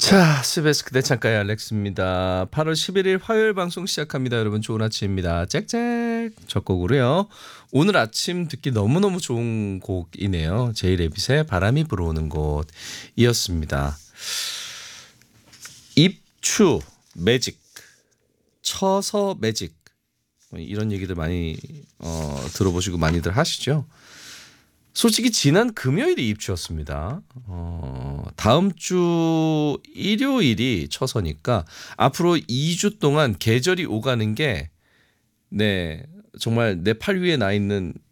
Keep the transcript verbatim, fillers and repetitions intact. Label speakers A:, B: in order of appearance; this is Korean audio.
A: 자, 스베스 그대 창가의 알렉스입니다. 팔월 십일일 화요일 방송 시작합니다. 여러분 좋은 아침입니다. 짹짹 첫 곡으로요. 오늘 아침 듣기 너무너무 좋은 곡이네요. 제이레빗의 바람이 불어오는 곳이었습니다. 입추 매직, 처서 매직 이런 얘기들 많이 어, 들어보시고 많이들 하시죠. 솔직히 지난 금요일이 입추였습니다. 어, 다음 주 일요일이 처서니까 앞으로 이 주 동안 계절이 오가는 게 네, 정말 내 팔 위에 나 있는